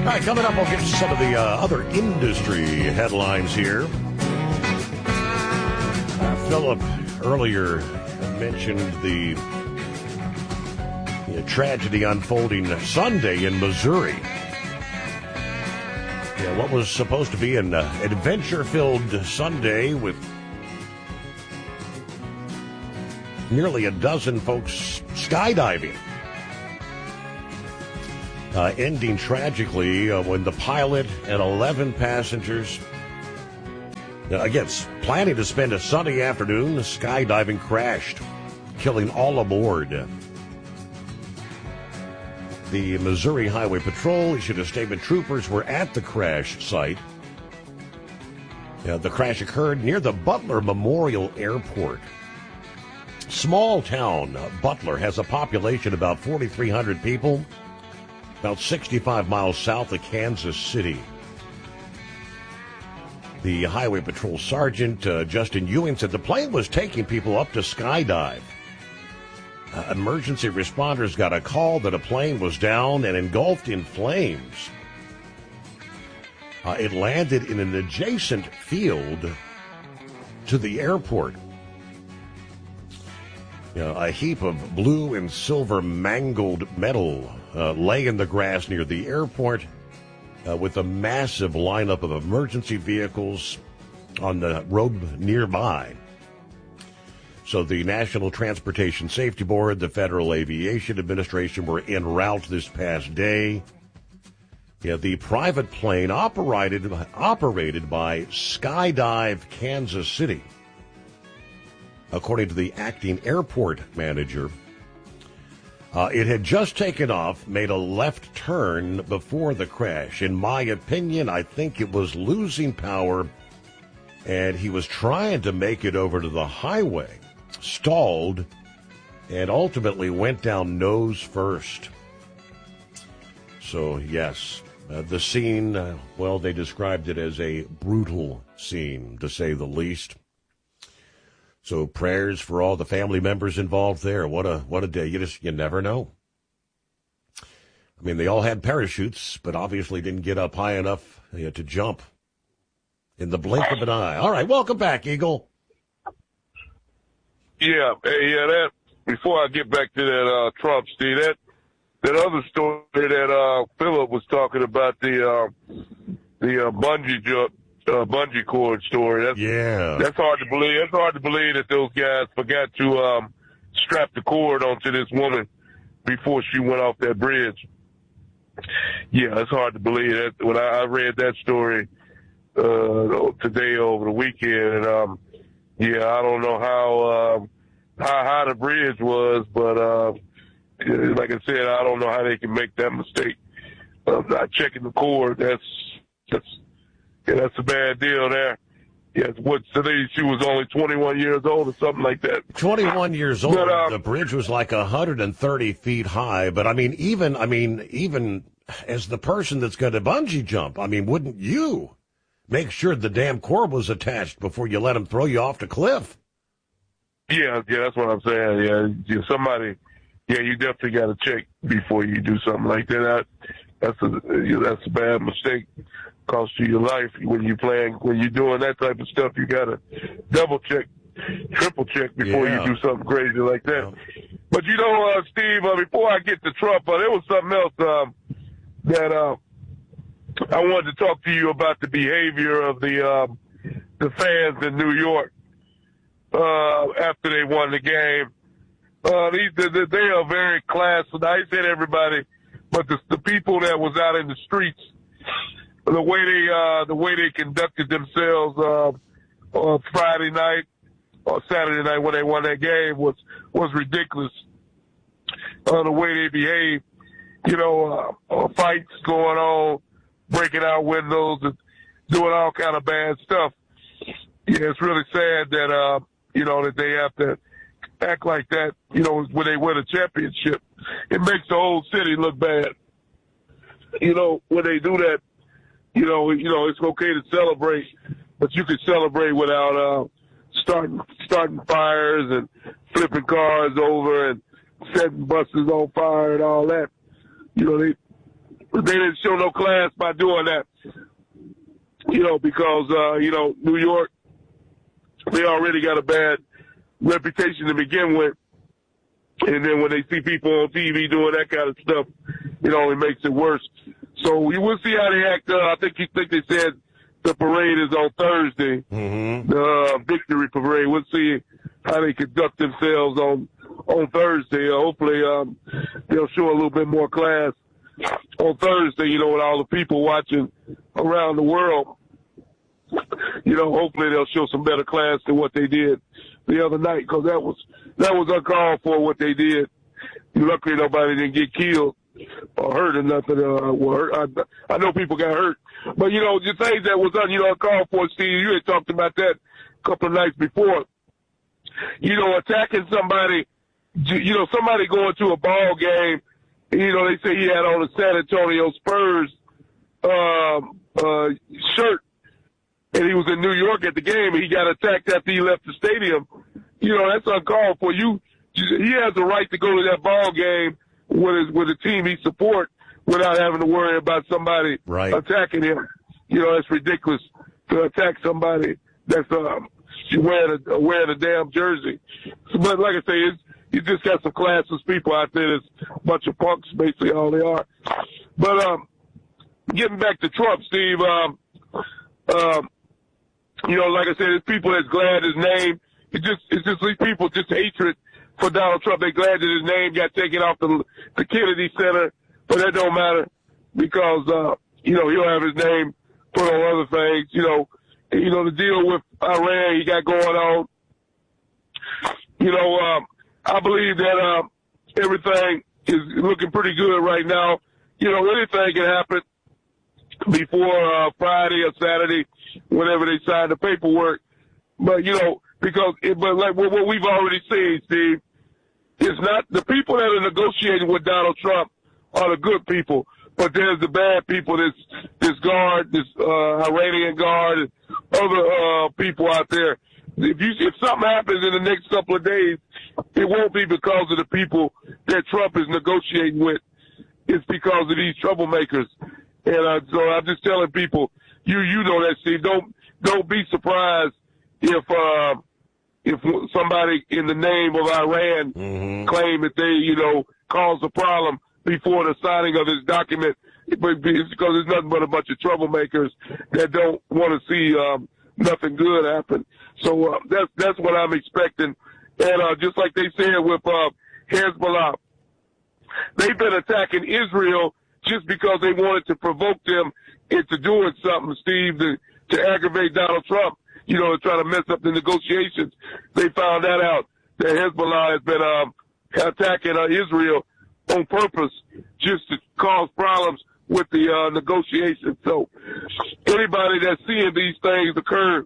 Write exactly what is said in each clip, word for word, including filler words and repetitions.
right, coming up, we'll get to some of the uh, other industry headlines here. Uh, Philip earlier mentioned the you know, tragedy unfolding Sunday in Missouri. Yeah, what was supposed to be an uh, adventure-filled Sunday with nearly a dozen folks skydiving. Uh, ending tragically uh, when the pilot and eleven passengers, uh, again, planning to spend a Sunday afternoon, skydiving crashed, killing all aboard. The Missouri Highway Patrol issued a statement. Troopers were at the crash site. Uh, the crash occurred near the Butler Memorial Airport. Small town uh, Butler has a population of about forty-three hundred people, about sixty-five miles south of Kansas City. The Highway Patrol Sergeant uh, Justin Ewing said the plane was taking people up to skydive. Uh, emergency responders got a call that a plane was down and engulfed in flames. Uh, it landed in an adjacent field to the airport. You know, a heap of blue and silver mangled metal uh, lay in the grass near the airport uh, with a massive lineup of emergency vehicles on the road nearby. So the National Transportation Safety Board, the Federal Aviation Administration were en route this past day. Yeah, the private plane operated operated by Skydive Kansas City. According to the acting airport manager, uh, it had just taken off, made a left turn before the crash. In my opinion, I think it was losing power, and he was trying to make it over to the highway, stalled, and ultimately went down nose first. So, yes, uh, the scene, uh, well, they described it as a brutal scene, to say the least. So prayers for all the family members involved there. What a what a day. You just, you never know. I mean, they all had parachutes, but obviously didn't get up high enough you know, to jump in the blink of an eye. All right, welcome back, Eagle. Yeah, yeah, that, before I get back to that uh, Trump, Steve, that, that other story that uh, Philip was talking about, the, uh, the uh, bungee jump. Uh, bungee cord story. That's, yeah, that's hard to believe. That's hard to believe that those guys forgot to um, strap the cord onto this woman before she went off that bridge. Yeah, it's hard to believe that. When I, I read that story uh, today over the weekend, and um, yeah, I don't know how um, how high the bridge was, but uh, like I said, I don't know how they can make that mistake of not checking the cord. That's that's. Yeah, that's a bad deal there. Yes, what today she was only twenty-one years old or something like that. twenty-one years old. But, um, the bridge was like one hundred thirty feet high. But I mean, even I mean, even as the person that's going to bungee jump, I mean, wouldn't you make sure the damn cord was attached before you let them throw you off the cliff? Yeah, yeah, that's what I'm saying. Yeah, yeah somebody. Yeah, you definitely got to check before you do something like that. That's a that's a bad mistake. Cost you your life when you playing when you're doing that type of stuff. You gotta double check, triple check before yeah. you do something crazy like that. Yeah. But you know, uh, Steve, uh, before I get to Trump, uh, there was something else um, that uh, I wanted to talk to you about the behavior of the um, the fans in New York uh, after they won the game. Uh, these, they, they are very class. I said everybody, but the, the people that was out in the streets. The way they uh, the way they conducted themselves uh, on Friday night or Saturday night when they won that game was was ridiculous. Uh, the way they behaved, you know, uh, uh, fights going on, breaking out windows and doing all kind of bad stuff. Yeah, it's really sad that uh, you know that they have to act like that. You know, when they win a championship, it makes the whole city look bad. You know, when they do that. You know, you know, it's okay to celebrate, but you can celebrate without uh, starting starting fires and flipping cars over and setting buses on fire and all that. You know, they they didn't show no class by doing that. You know, because, uh, you know, New York, they already got a bad reputation to begin with. And then when they see people on T V doing that kind of stuff, it only makes it worse. So we will see how they act. Uh, I think you think they said the parade is on Thursday, mm-hmm. the uh, victory parade. We'll see how they conduct themselves on on Thursday. Uh, hopefully, um, they'll show a little bit more class on Thursday. You know, with all the people watching around the world, you know, hopefully they'll show some better class than what they did the other night, because that was that was uncalled for what they did. Luckily, nobody didn't get killed or hurt or nothing. Uh, or hurt. I, I know people got hurt, but you know the things that was done, you know, uncalled for. Steve, you had talked about that a couple of nights before. You know, attacking somebody. You know, somebody going to a ball game. You know, they say he had on a San Antonio Spurs um, uh, shirt, and he was in New York at the game, and he got attacked after he left the stadium. You know, that's uncalled for. You, he has the right to go to that ball game with his, with a team he support without having to worry about somebody right. attacking him. You know, that's ridiculous to attack somebody that's um, wearing a wearing a damn jersey. So, but like I say, it's, you just got some classless people out there. There's a bunch of punks, basically all they are. But um, getting back to Trump, Steve. Um, um, you know, like I said, there's people that's glad his name. It just it's just these people just hatred for Donald Trump. They're glad that his name got taken off the the Kennedy Center, but that don't matter because uh, you know he'll have his name put on other things. You know, you know the deal with Iran he got going on. You know, um, I believe that um, everything is looking pretty good right now. You know, anything can happen before uh, Friday or Saturday, whenever they sign the paperwork. But you know, because it, but like what, what we've already seen, Steve, it's not the people that are negotiating with Donald Trump are the good people, but there's the bad people. This this guard, this uh, Iranian guard, and other uh, people out there. If you if something happens in the next couple of days, it won't be because of the people that Trump is negotiating with. It's because of these troublemakers. And uh, so I'm just telling people, you you know that, Steve. Don't don't be surprised if uh, if somebody in the name of Iran mm-hmm. claim that they you know caused a problem before the signing of this document. But it's because there's nothing but a bunch of troublemakers that don't want to see um, nothing good happen. So uh, that's that's what I'm expecting. And uh, just like they said with uh, Hezbollah, they've been attacking Israel just because they wanted to provoke them into doing something, Steve, to, to aggravate Donald Trump, you know, to try to mess up the negotiations. They found that out, that Hezbollah has been um, attacking uh, Israel on purpose just to cause problems with the uh, negotiations. So anybody that's seeing these things occur,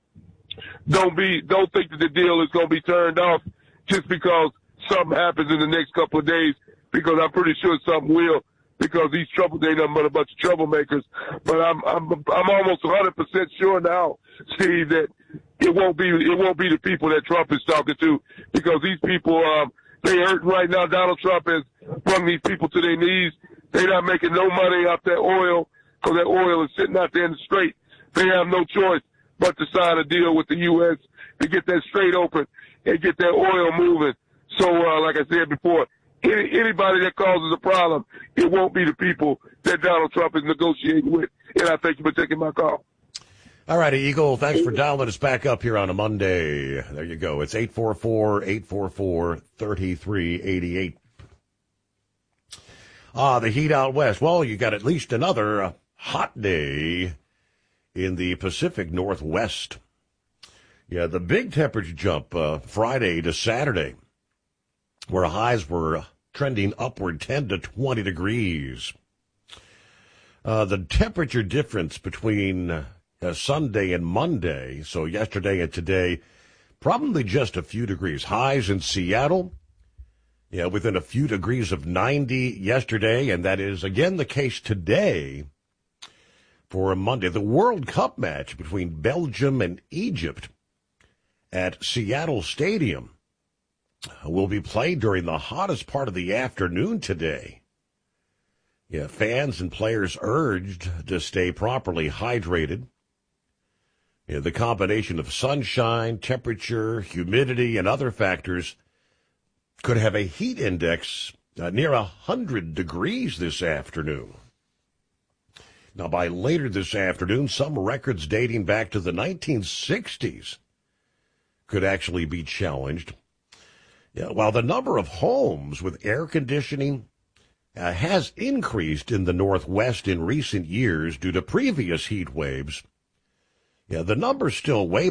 don't be, don't think that the deal is going to be turned off just because something happens in the next couple of days, because I'm pretty sure something will, because these trouble, they nothing but a bunch of troublemakers. But I'm, I'm, I'm almost one hundred percent sure now, Steve, that it won't be, it won't be the people that Trump is talking to, because these people, um, they hurt right now. Donald Trump has brought these people to their knees. They're not making no money off that oil, because that oil is sitting out there in the strait. They have no choice but to sign a deal with the U S to get that strait open and get that oil moving. So, uh, like I said before, any, anybody that causes a problem, it won't be the people that Donald Trump is negotiating with. And I thank you for taking my call. All righty, Eagle. Thanks for dialing us back up here on a Monday. There you go. It's eight four four, eight four four, three three eight eight. Ah, the heat out west. Well, you got at least another uh, hot day in the Pacific Northwest. Yeah, the big temperature jump uh, Friday to Saturday, where highs were trending upward ten to twenty degrees. Uh, the temperature difference between uh, Sunday and Monday, so yesterday and today, probably just a few degrees. Highs in Seattle, yeah, within a few degrees of ninety yesterday, and that is again the case today for Monday. The World Cup match between Belgium and Egypt at Seattle Stadium will be played during the hottest part of the afternoon today. Yeah, fans and players urged to stay properly hydrated. Yeah, the combination of sunshine, temperature, humidity, and other factors could have a heat index uh, near one hundred degrees this afternoon. Now, by later this afternoon, some records dating back to the nineteen sixties could actually be challenged. Yeah, while the number of homes with air conditioning uh, has increased in the Northwest in recent years due to previous heat waves, yeah, the number's still way